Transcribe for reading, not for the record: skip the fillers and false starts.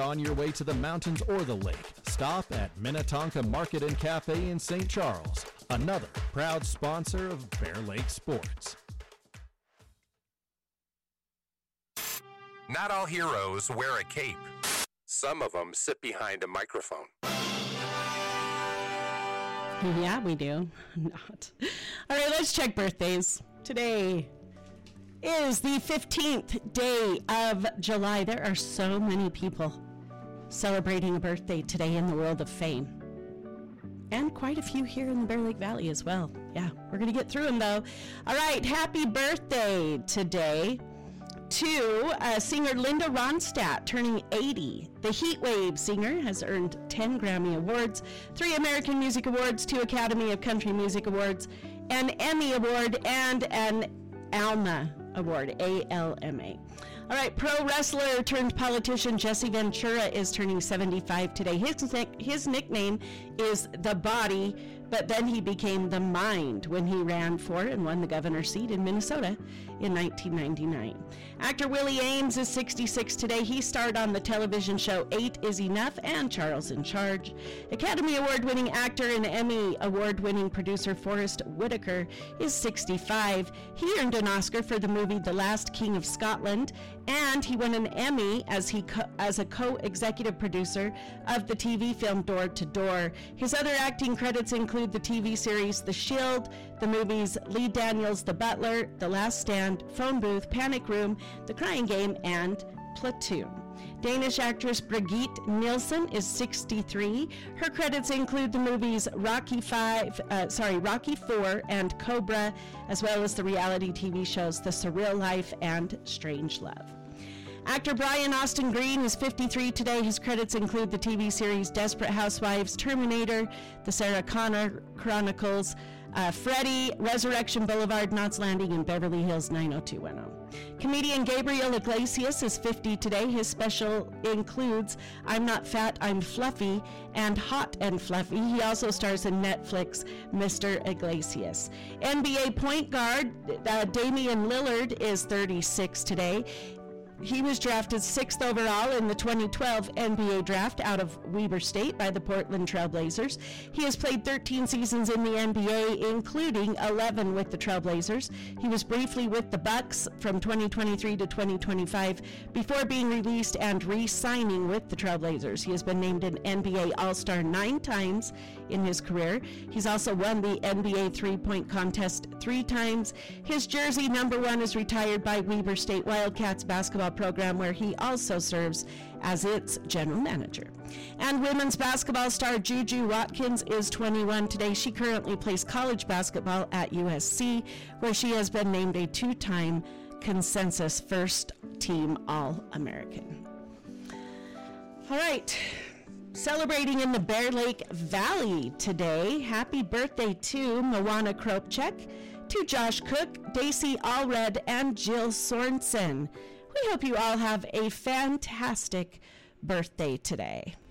on your way to the mountains or the lake, stop at Minnetonka Market and Cafe in St. Charles, another proud sponsor of Bear Lake Sports. Not all heroes wear a cape. Some of them sit behind a microphone. Yeah, we do. Not. All right, let's check birthdays. Today is the 15th day of July. There are so many people celebrating a birthday today in the world of fame. And quite a few here in the Bear Lake Valley as well. Yeah, we're going to get through them, though. All right, happy birthday today to singer Linda Ronstadt, turning 80. The Heatwave singer has earned 10 Grammy Awards, 3 American Music Awards, 2 Academy of Country Music Awards, an Emmy Award, and an ALMA Award, ALMA. All right, pro wrestler turned politician Jesse Ventura is turning 75 today. His nickname is The Body, but then he became The Mind when he ran for and won the governor's seat in Minnesota in 1999. Actor Willie Ames is 66 today. He starred on the television show 8 is Enough and Charles in Charge. Academy Award-winning actor and Emmy Award-winning producer Forrest Whitaker is 65. He earned an Oscar for the movie The Last King of Scotland, and he won an Emmy as a co-executive producer of the TV film Door to Door. His other acting credits include the TV series The Shield, the movies Lee Daniels' The Butler, The Last Stand, Phone Booth, Panic Room, The Crying Game, and Platoon. Danish actress Brigitte Nielsen is 63. Her credits include the movies Rocky IV and Cobra, as well as the reality TV shows The Surreal Life and Strange Love. Actor Brian Austin Green is 53 today. His credits include the TV series Desperate Housewives, Terminator, The Sarah Connor Chronicles, Freddy, Resurrection Boulevard, Knots Landing, and Beverly Hills 90210. Comedian Gabriel Iglesias is 50 today. His special includes I'm Not Fat, I'm Fluffy, and Hot and Fluffy. He also stars in Netflix Mr. Iglesias. NBA point guard Damian Lillard is 36 today. He was drafted 6th overall in the 2012 NBA draft out of Weber State by the Portland Trail Blazers. He has played 13 seasons in the NBA, including 11 with the Trail Blazers. He was briefly with the Bucks from 2023 to 2025 before being released and re-signing with the Trail Blazers. He has been named an NBA All-Star 9 times in his career. He's also won the NBA three-point contest 3 times. His jersey number 1 is retired by Weber State Wildcats basketball program, where he also serves as its general manager. And women's basketball star Juju Watkins is 21 today. She currently plays college basketball at USC, where she has been named a 2-time consensus first-team All-American. All right. Celebrating in the Bear Lake Valley today, happy birthday to Moana Kropchak, to Josh Cook, Daisy Allred, and Jill Sorensen. We hope you all have a fantastic birthday today.